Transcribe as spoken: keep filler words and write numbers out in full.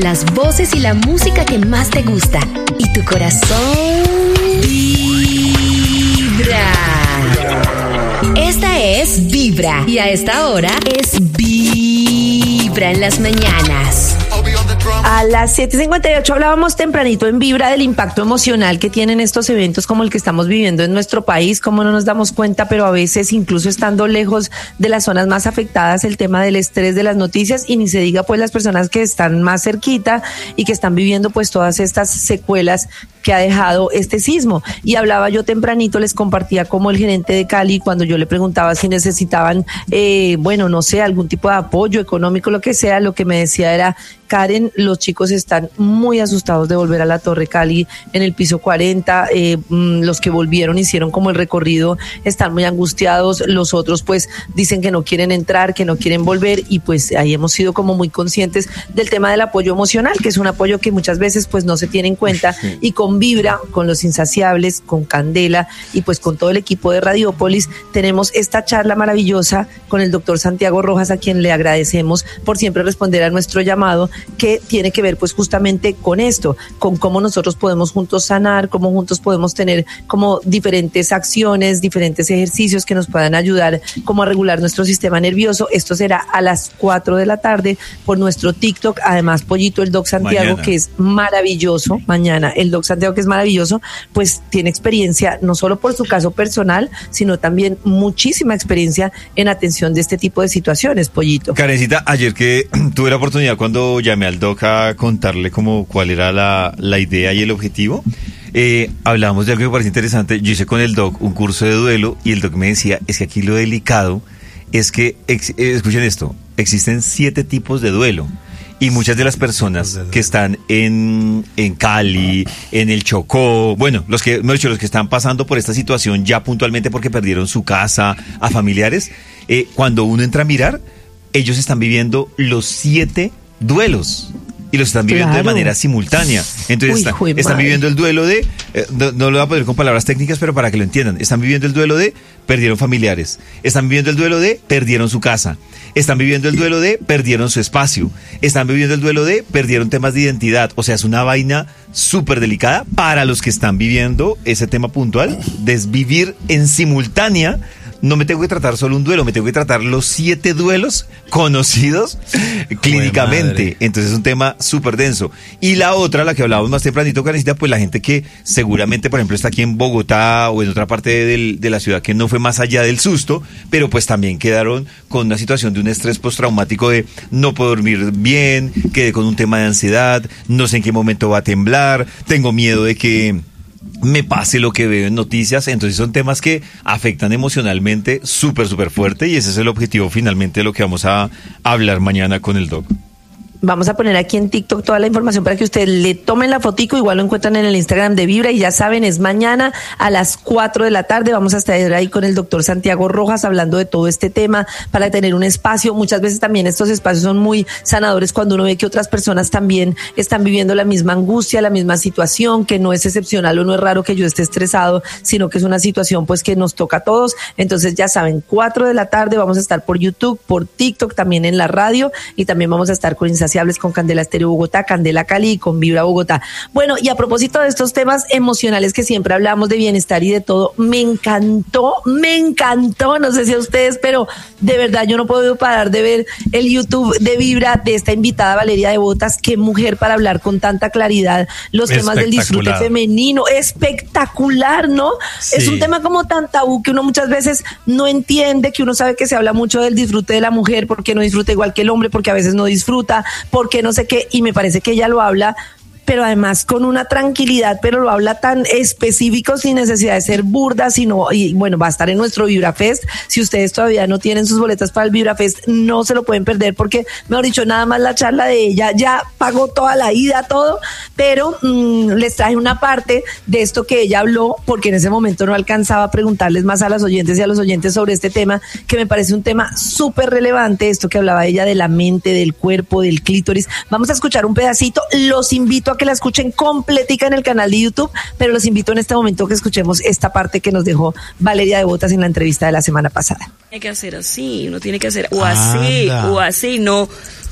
Las voces y la música que más te gusta. Y tu corazón vibra. Esta es Vibra. Y a esta hora es Vibra en las mañanas. A las siete cincuenta y ocho hablábamos tempranito en Vibra del impacto emocional que tienen estos eventos como el que estamos viviendo en nuestro país, como no nos damos cuenta, pero a veces incluso estando lejos de las zonas más afectadas, el tema del estrés de las noticias, y ni se diga pues las personas que están más cerquita y que están viviendo pues todas estas secuelas que ha dejado este sismo. Y hablaba yo tempranito, les compartía como el gerente de Cali, cuando yo le preguntaba si necesitaban, eh, bueno, no sé, algún tipo de apoyo económico, lo que sea, lo que me decía era: Karen, los chicos están muy asustados de volver a la Torre Cali en el piso cuarenta, eh, los que volvieron hicieron como el recorrido, están muy angustiados, los otros pues dicen que no quieren entrar, que no quieren volver, y pues ahí hemos sido como muy conscientes del tema del apoyo emocional, que es un apoyo que muchas veces pues no se tiene en cuenta, y con Vibra, con Los Insaciables, con Candela y pues con todo el equipo de Radiópolis tenemos esta charla maravillosa con el doctor Santiago Rojas, a quien le agradecemos por siempre responder a nuestro llamado, que tiene que ver pues justamente con esto, con cómo nosotros podemos juntos sanar, cómo juntos podemos tener como diferentes acciones, diferentes ejercicios que nos puedan ayudar como a regular nuestro sistema nervioso. Esto será a las cuatro de la tarde por nuestro TikTok. Además, Pollito, el Doc Santiago, mañana, que es maravilloso, mañana el Doc Santiago, que es maravilloso, pues tiene experiencia no solo por su caso personal, sino también muchísima experiencia en atención de este tipo de situaciones, Pollito. Karencita, ayer que tuve la oportunidad cuando llamé al Doc a contarle como cuál era la, la idea y el objetivo, eh, hablábamos de algo que me parece interesante. Yo hice con el Doc un curso de duelo y el Doc me decía, es que aquí lo delicado es que, ex, eh, escuchen esto, existen siete tipos de duelo. Y muchas de las personas que están en, en Cali, en el Chocó, bueno, los que, mejor dicho, los que están pasando por esta situación ya puntualmente porque perdieron su casa, a familiares, eh, cuando uno entra a mirar, ellos están viviendo los siete duelos. Y los están viviendo claro. de manera simultánea. Entonces Uy, está, están viviendo el duelo de, eh, no, no lo voy a poner con palabras técnicas, pero para que lo entiendan, están viviendo el duelo de perdieron familiares, están viviendo el duelo de perdieron su casa, están viviendo el duelo de perdieron su espacio, están viviendo el duelo de perdieron temas de identidad. O sea, es una vaina súper delicada para los que están viviendo ese tema puntual, de vivir en simultánea. No me tengo que tratar solo un duelo, me tengo que tratar los siete duelos conocidos clínicamente. Entonces es un tema súper denso. Y la otra, la que hablábamos más tempranito, Karencita, pues la gente que seguramente, por ejemplo, está aquí en Bogotá o en otra parte del, de la ciudad que no fue más allá del susto, pero pues también quedaron con una situación de un estrés postraumático de no puedo dormir bien, quedé con un tema de ansiedad, no sé en qué momento va a temblar, tengo miedo de que me pase lo que veo en noticias. Entonces son temas que afectan emocionalmente súper, súper fuerte, y ese es el objetivo finalmente de lo que vamos a hablar mañana con el Doc. Vamos a poner aquí en TikTok toda la información para que ustedes le tomen la fotico, igual lo encuentran en el Instagram de Vibra, y ya saben, es mañana a las cuatro de la tarde, vamos a estar ahí con el doctor Santiago Rojas hablando de todo este tema para tener un espacio. Muchas veces también estos espacios son muy sanadores cuando uno ve que otras personas también están viviendo la misma angustia, la misma situación, que no es excepcional o no es raro que yo esté estresado, sino que es una situación pues que nos toca a todos. Entonces ya saben, cuatro de la tarde vamos a estar por YouTube, por TikTok, también en la radio, y también vamos a estar con Insaciables, con Candela Estéreo Bogotá, Candela Cali y con Vibra Bogotá. Bueno, y a propósito de estos temas emocionales que siempre hablamos de bienestar y de todo, me encantó, me encantó, no sé si a ustedes, pero de verdad yo no puedo parar de ver el YouTube de Vibra de esta invitada Valeria de Botas. Qué mujer para hablar con tanta claridad los temas del disfrute femenino. Espectacular, ¿no? Sí. Es un tema como tan tabú que uno muchas veces no entiende, que uno sabe que se habla mucho del disfrute de la mujer, porque no disfruta igual que el hombre, porque a veces no disfruta, porque no sé qué, y me parece que ella lo habla, pero además con una tranquilidad, pero lo habla tan específico sin necesidad de ser burda, sino, y bueno, va a estar en nuestro VibraFest. Si ustedes todavía no tienen sus boletas para el VibraFest, no se lo pueden perder, porque, mejor dicho, nada más la charla de ella ya pagó toda la ida, todo, pero mmm, les traje una parte de esto que ella habló, porque en ese momento no alcanzaba a preguntarles más a las oyentes y a los oyentes sobre este tema, que me parece un tema súper relevante, esto que hablaba ella de la mente, del cuerpo, del clítoris. Vamos a escuchar un pedacito, los invito a que la escuchen completica en el canal de YouTube, pero los invito en este momento a que escuchemos esta parte que nos dejó Valeria de Botas en la entrevista de la semana pasada. Tiene que hacer así, uno tiene que hacer o así, Anda. o así, no...